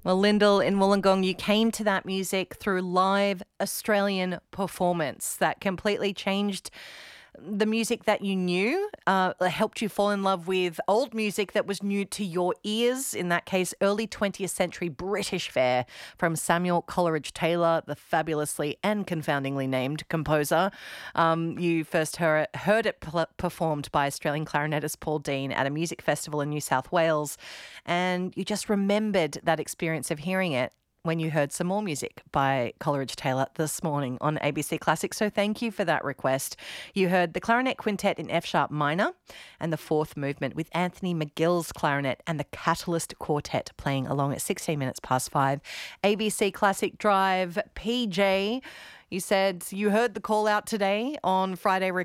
Well, Lyndall in Wollongong, you came to that music through live Australian performance that completely changed the music that you knew, helped you fall in love with old music that was new to your ears, in that case, early 20th century British fare from Samuel Coleridge Taylor, the fabulously and confoundingly named composer. You first heard it performed by Australian clarinetist Paul Dean at a music festival in New South Wales, and you just remembered that experience of hearing it when you heard some more music by Coleridge Taylor this morning on ABC Classic. So thank you for that request. You heard the Clarinet Quintet in F-sharp minor and the fourth movement with Anthony McGill's clarinet and the Catalyst Quartet playing along at 16 minutes past 5. ABC Classic Drive. PJ, you said you heard the call out today on Friday